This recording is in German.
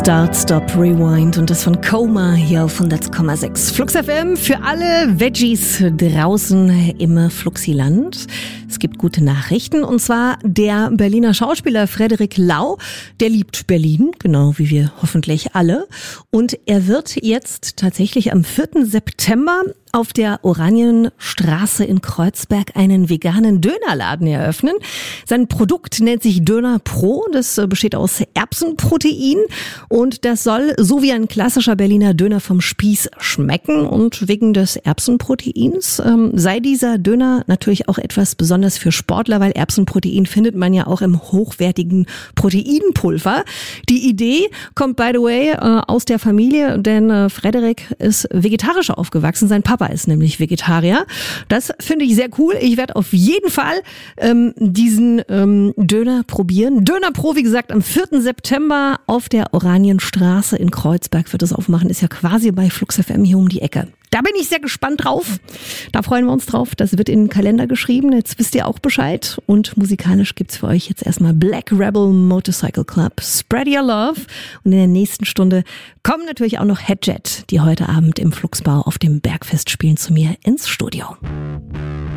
Start, Stop, Rewind und das von Coma hier auf 100,6. Flux FM für alle Veggies draußen im Fluxiland. Es gibt gute Nachrichten und zwar der Berliner Schauspieler Frederik Lau, der liebt Berlin, genau wie wir hoffentlich alle. Und er wird jetzt tatsächlich am 4. September auf der Oranienstraße in Kreuzberg einen veganen Dönerladen eröffnen. Sein Produkt nennt sich Döner Pro. Das besteht aus Erbsenprotein und das soll so wie ein klassischer Berliner Döner vom Spieß schmecken. Und wegen des Erbsenproteins sei dieser Döner natürlich auch etwas besonders für Sportler, weil Erbsenprotein findet man ja auch im hochwertigen Proteinpulver. Die Idee kommt, by the way, aus der Familie, denn Frederik ist vegetarisch aufgewachsen. Sein Papa ist nämlich Vegetarier. Das finde ich sehr cool. Ich werde auf jeden Fall diesen Döner probieren. Döner Pro, wie gesagt, am 4. September auf der Oranienstraße in Kreuzberg wird es aufmachen. Ist ja quasi bei Flux FM hier um die Ecke. Da bin ich sehr gespannt drauf. Da freuen wir uns drauf. Das wird in den Kalender geschrieben. Jetzt wisst ihr auch Bescheid. Und musikalisch gibt's für euch jetzt erstmal Black Rebel Motorcycle Club, Spread Your Love. Und in der nächsten Stunde kommen natürlich auch noch Headjet, die heute Abend im Fluxbau auf dem Bergfest spielen, zu mir ins Studio.